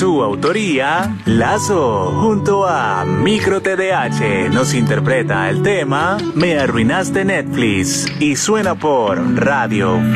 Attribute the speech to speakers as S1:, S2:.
S1: su autoría, Lazo, junto a Micro TDH, nos interpreta el tema Me Arruinaste Netflix y suena por Radio